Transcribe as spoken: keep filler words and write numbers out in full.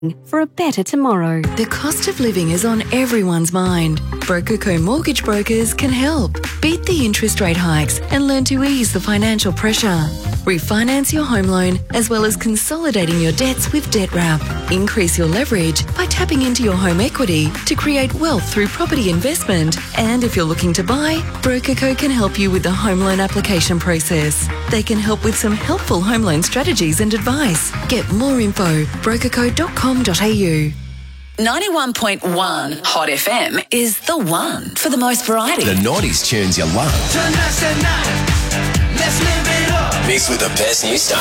for a better tomorrow. The cost of living is on everyone's mind. BrokerCo Mortgage Brokers can help. Beat the interest rate hikes and learn to ease the financial pressure. Refinance your home loan as well as consolidating your debts with DebtWrap. Increase your leverage by tapping into your home equity to create wealth through property investment. And if you're looking to buy, BrokerCo can help you with the home loan application process. They can help with some helpful home loan strategies and advice. Get more info, brokerco dot com dot a u. ninety-one point one Hot F M is the one for the most variety. The nineties tunes you love. Tonight's the night. Let's live it up. Mixed with the best new stuff.